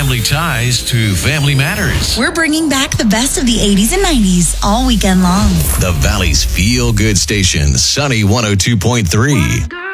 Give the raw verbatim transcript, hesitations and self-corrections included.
family ties to family matters. We're bringing back the best of the eighties and nineties all weekend long. The Valley's feel-good station, Sunny one oh two point three.